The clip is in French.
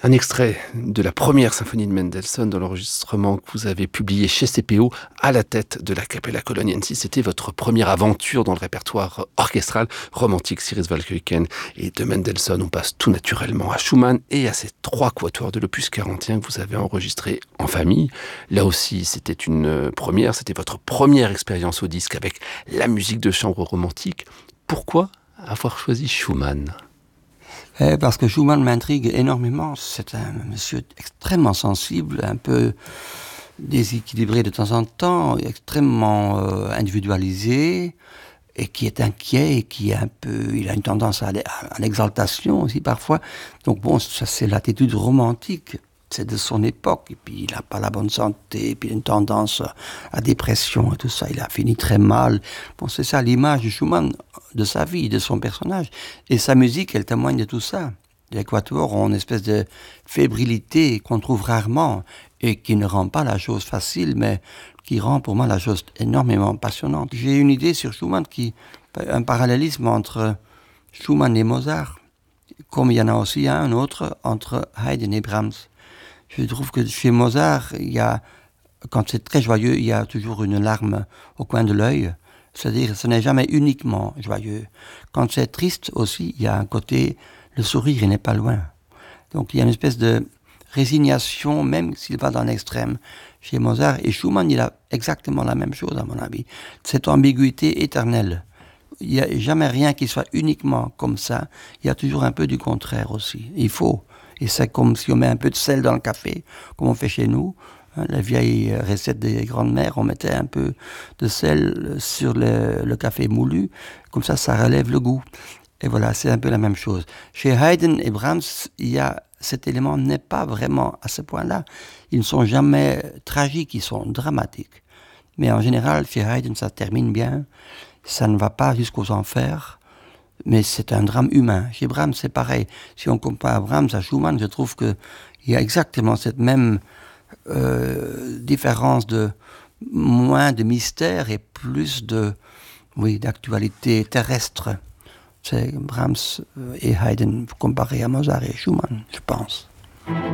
Un extrait de la première symphonie de Mendelssohn dans l'enregistrement que vous avez publié chez CPO à la tête de la Capella Coloniensis. C'était votre première aventure dans le répertoire orchestral romantique Cyrus Waldkirchen et de Mendelssohn. On passe tout naturellement à Schumann et à ces 3 quatuors de l'opus 41 que vous avez enregistrés en famille. Là aussi, c'était une première, c'était votre première expérience au disque avec la musique de chambre romantique. Pourquoi avoir choisi Schumann ? Parce que Schumann m'intrigue énormément. C'est un monsieur extrêmement sensible, un peu déséquilibré de temps en temps, extrêmement individualisé, et qui est inquiet, et qui est il a une tendance à l'exaltation aussi parfois. Donc bon, ça c'est l'attitude romantique. C'est de son époque, et puis il n'a pas la bonne santé, et puis il a une tendance à dépression et tout ça, il a fini très mal. Bon, c'est ça l'image de Schumann, de sa vie, de son personnage. Et sa musique, elle témoigne de tout ça. Les quatuors ont une espèce de fébrilité qu'on trouve rarement, et qui ne rend pas la chose facile, mais qui rend pour moi la chose énormément passionnante. J'ai une idée sur Schumann, un parallélisme entre Schumann et Mozart, comme il y en a aussi un autre entre Haydn et Brahms. Je trouve que chez Mozart, quand c'est très joyeux, il y a toujours une larme au coin de l'œil. C'est-à-dire, ce n'est jamais uniquement joyeux. Quand c'est triste aussi, il y a un côté, le sourire, il n'est pas loin. Donc il y a une espèce de résignation, même s'il va dans l'extrême, chez Mozart. Et Schumann, il a exactement la même chose, à mon avis. Cette ambiguïté éternelle. Il n'y a jamais rien qui soit uniquement comme ça. Il y a toujours un peu du contraire aussi. Il faut. Et c'est comme si on met un peu de sel dans le café, comme on fait chez nous. La vieille recette des grandes-mères, on mettait un peu de sel sur le café moulu. Comme ça relève le goût. Et voilà, c'est un peu la même chose. Chez Haydn et Brahms, cet élément n'est pas vraiment à ce point-là. Ils ne sont jamais tragiques, ils sont dramatiques. Mais en général, chez Haydn, ça termine bien. Ça ne va pas jusqu'aux enfers. Mais c'est un drame humain. Chez Brahms, c'est pareil. Si on compare Brahms à Schumann, je trouve qu'il y a exactement cette même différence de moins de mystère et plus d'actualité terrestre. C'est Brahms et Haydn comparés à Mozart et Schumann, je pense.